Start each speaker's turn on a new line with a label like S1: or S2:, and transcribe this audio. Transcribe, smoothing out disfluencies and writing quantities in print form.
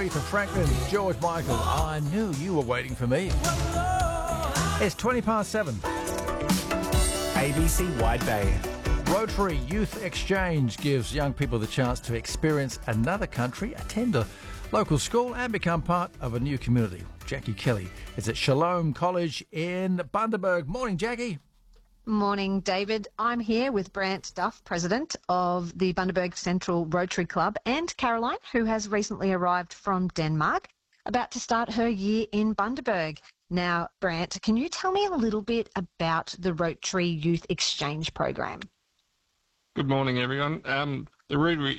S1: Marie from Franklin, George Michael. I knew you were waiting for me. It's 7:20.
S2: ABC Wide Bay.
S1: Rotary Youth Exchange gives young people the chance to experience another country, attend a local school and become part of a new community. Jackie Kelly is at Shalom College in Bundaberg. Morning, Jackie.
S3: Morning, David. I'm here with Brant Duff, President of the Bundaberg Central Rotary Club, and Caroline, who has recently arrived from Denmark, about to start her year in Bundaberg. Now, Brant, can you tell me a little bit about the Rotary Youth Exchange Program?
S4: Good morning, everyone. The Rotary